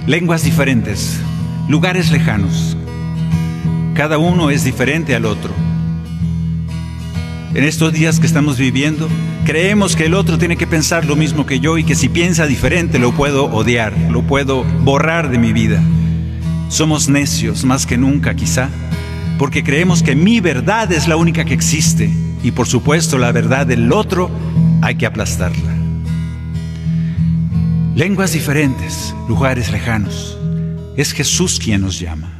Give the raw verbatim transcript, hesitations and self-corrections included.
Lenguas diferentes, lugares lejanos. Cada uno es diferente al otro. En estos días que estamos viviendo, creemos que el otro tiene que pensar lo mismo que yo y que si piensa diferente lo puedo odiar, lo puedo borrar de mi vida. Somos necios más que nunca, quizá, porque creemos que mi verdad es la única que existe y, por supuesto, la verdad del otro hay que aplastarla. Lenguas diferentes, lugares lejanos. Es Jesús quien nos llama.